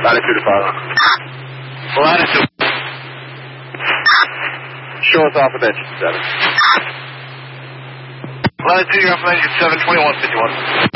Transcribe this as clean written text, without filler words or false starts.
Latitude to follow. Latitude. Show us off with engine 7. Latitude, you're off with engine 7, 2151.